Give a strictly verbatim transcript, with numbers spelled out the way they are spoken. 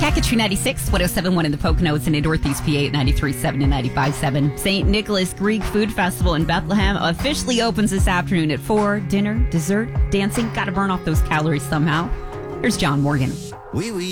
Back at True ninety-six, one oh seven point one in the Poconos and in Northeast P A at ninety-three point seven and ninety-five point seven. Saint Nicholas Greek Food Festival in Bethlehem officially opens this afternoon at four. Dinner, dessert, dancing. Got to burn off those calories somehow. Here's John Morgan. Oui, oui.